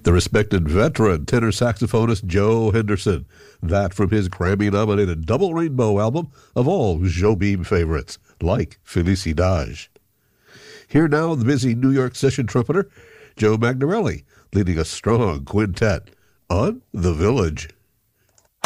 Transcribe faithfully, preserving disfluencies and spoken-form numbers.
the respected veteran tenor saxophonist Joe Henderson, that from his Grammy-nominated Double Rainbow album of all Jobim favorites, like Felicidade. Here now, the busy New York session trumpeter, Joe Magnarelli, leading a strong quintet on The Village.